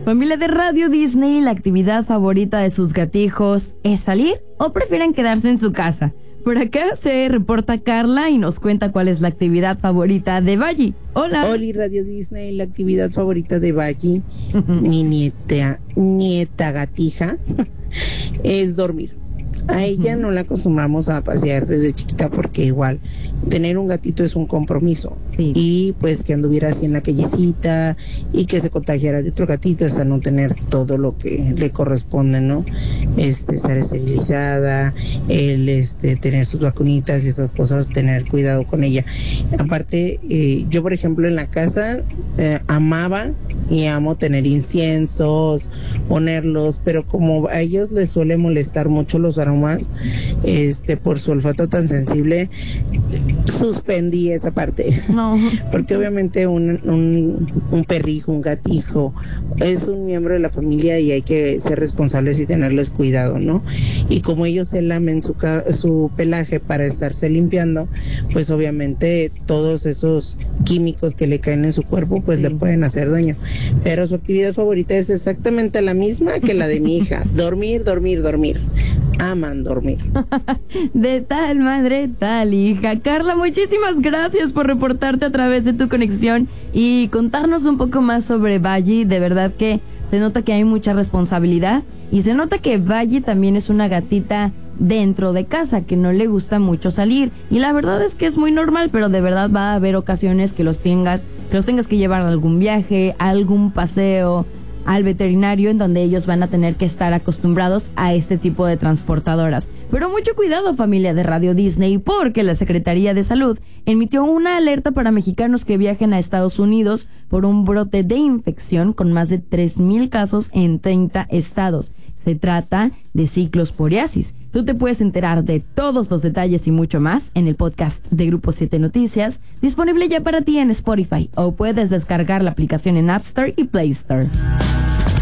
Familia de Radio Disney, ¿la actividad favorita de sus gatijos es salir o prefieren quedarse en su casa? Por acá se reporta Carla y nos cuenta cuál es la actividad favorita de Valle. Hola. Hola, Radio Disney, la actividad favorita de Valle, mi nieta gatija, es dormir. A ella no la acostumbramos a pasear desde chiquita porque igual tener un gatito es un compromiso. Sí. Y pues que anduviera así en la callecita y que se contagiara de otro gatito hasta no tener todo lo que le corresponde, ¿no? Estar esterilizada, tener sus vacunitas y esas cosas, tener cuidado con ella. Aparte, yo por ejemplo en la casa amaba y amo tener inciensos, ponerlos, pero como a ellos les suele molestar mucho los aromas, por su olfato tan sensible, suspendí esa parte. No. Porque obviamente un perrijo, un gatijo, es un miembro de la familia y hay que ser responsables y tenerles cuidado, ¿no? Y como ellos se lamen su pelaje para estarse limpiando, pues obviamente todos esos químicos que le caen en su cuerpo, pues le pueden hacer daño. Pero su actividad favorita es exactamente la misma que la de mi hija: dormir, dormir, dormir. Aman dormir. De tal madre, tal hija. Carla, muchísimas gracias por reportarte a través de tu conexión y contarnos un poco más sobre Valle. De verdad que se nota que hay mucha responsabilidad y se nota que Valle también es una gatita dentro de casa, que no le gusta mucho salir, y la verdad es que es muy normal, pero de verdad va a haber ocasiones que los tengas que llevar a algún viaje, a algún paseo, al veterinario, en donde ellos van a tener que estar acostumbrados a este tipo de transportadoras. Pero mucho cuidado, familia de Radio Disney, porque la Secretaría de Salud emitió una alerta para mexicanos que viajen a Estados Unidos por un brote de infección con más de 3,000 casos en 30 estados. Se trata de ciclosporiasis. Tú te puedes enterar de todos los detalles y mucho más en el podcast de Grupo 7 Noticias, disponible ya para ti en Spotify, o puedes descargar la aplicación en App Store y Play Store.